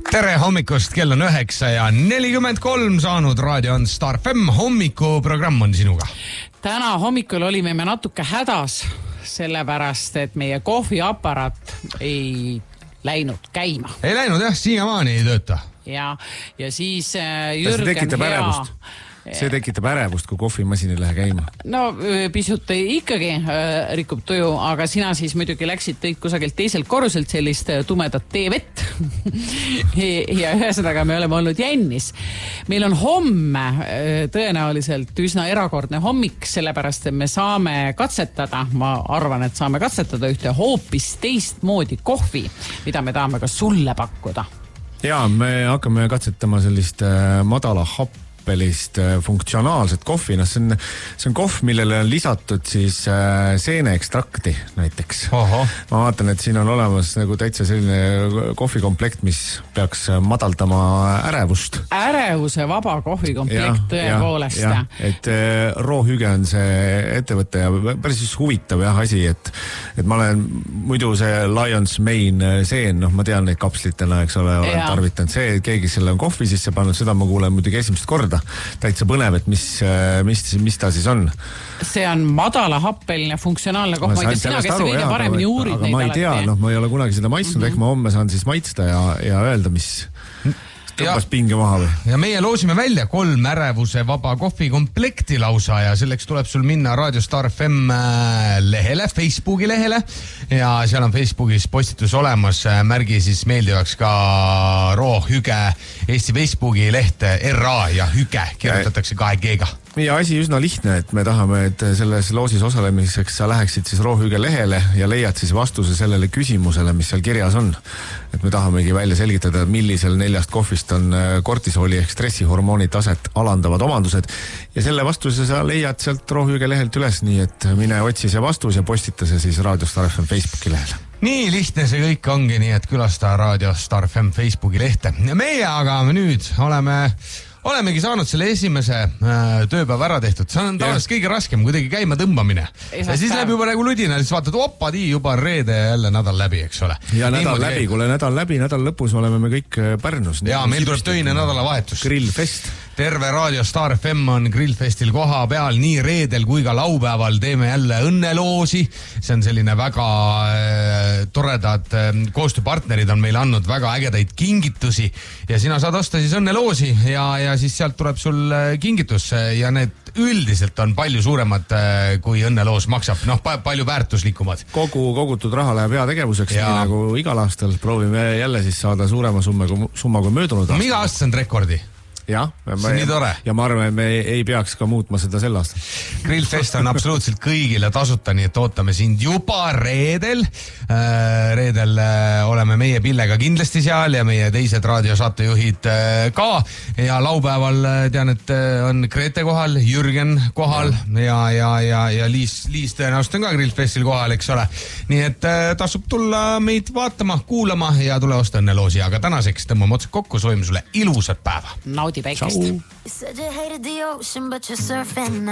Tere hommikust, kell on 9:43 saanud, raadio on Star FM, hommikuprogramm on sinuga. Täna hommikul olime me natuke hädas, sellepärast, et meie kohviaparaat ei läinud käima. Ei läinud jah, siiamaani ei tööta. Ja siis Jürgen See tekitab ärevust, kui kohvimasin ei lähe käima. No pisut ikkagi rikub tuju, aga sina siis muidugi läksid tõid kusagilt teiselt korruselt sellist tumedat teevett. Ja ühesõnaga me oleme olnud jännis. Meil on homme tõenäoliselt üsna erakordne hommik, sellepärast et me saame katsetada, ma arvan, et saame katsetada ühte hoopis teistmoodi kohvi, mida me tahame ka sulle pakkuda. Ja, me hakkame katsetama sellist madala happelist funktsionaalset kohvi. No, see on kohv, millele on lisatud siis seeneekstrakti näiteks. Oho. Ma vaatan, et siin on olemas nagu täitsa selline kohvikomplekt, mis peaks madaldama ärevust. Ärevuse vaba kohvikomplekt tõepoolest. Ja, et Roohüge on see ettevõte ja päris huvitav asi, et ma olen muidu see Lions Mane seen, ma tean neid kapslitena, eks ole, olen tarvitanud. See, et keegi selle on kohvi sisse pannud, seda ma kuulen muidugi esimest korda. Täitsa põnev, et mis ta siis on. See on madala happeline funktsionaalne kohv. Ma ei tea, sina, kes veidi paremini uurid neid alati. Aga ma ei tea, ma ei ole kunagi seda maitsnud, ehk ma homme saan siis maitsta ja öelda, mis tõmbas pinge maha või. Ja meie loosime välja 3 ärevuse vaba kohvikomplekti lausa ja selleks tuleb sul minna Radio Star FM lehele, Facebooki lehele ja seal on Facebookis postitus olemas, märgi siis meeldivaks ka Roohüge Eesti Facebooki lehte RA ja Hüge kirjutatakse 2G-ga. Ja asi üsna lihtne, et me tahame, et selles loosis osalemiseks sa läheksid siis Roohüge lehele ja leiad siis vastuse sellele küsimusele, mis seal kirjas on. Et me tahamegi välja selgitada, millisel 4 kohvist on kortisooli ehk stressihormooni taset alandavad omandused. Ja selle vastuse sa leiad sealt Roohüge lehelt üles, nii et mine otsi see vastus ja postita see siis Radio Star FM Facebooki lehele. Nii lihtne see kõik ongi, nii et külasta Radio Star FM Facebooki lehte. Ja meie aga nüüd olemegi saanud selle esimese tööpäeva ära tehtud. See on tavaliselt kõige raskem, kuidagi käima tõmbamine. Ja siis läheb juba nagu ludina, siis vaatad, juba reede jälle nädal läbi, eks ole. Ja nädal läbi, kuule nädal lõpus oleme me kõik Pärnus. Ja meil tuleb töine nädalavahetus. Grillfest. Terve Radio Star FM on Grillfestil koha peal, nii reedel kui ka laupäeval teeme jälle õnneloosi. See on selline väga toredad koostööpartnerid on meile andnud väga ägedaid kingitusi ja sina saad osta siis õnneloosi ja siis sealt tuleb sul kingitus ja need üldiselt on palju suuremad, kui õnneloos maksab. Palju väärtuslikumad. Kogutud raha läheb hea tegevuseks, nii nagu igal aastal. Proovime jälle siis saada suurema summa kui möödunud aastal. Iga aastas on rekordi. Ja, ja ma arvan, et me ei peaks ka muutma seda sel aastal. Grillfest on absoluutselt kõigile tasuta, nii et ootame sind juba reedel. Reedel oleme meie Pillega kindlasti seal ja meie teised raadiosaatejuhid ka. Ja laupäeval tean, et on Grete kohal, Jürgen kohal ja Liis tõenäoliselt on ka Grillfestil kohal, eks ole. Nii et tasub tulla meid vaatama, kuulama ja tule osta õnneloosi. Aga tänaseks tõmbame otsad kokku, soovime sulle ilusat päeva. Naudi päikest. You said you hated the ocean, but you're surfing now.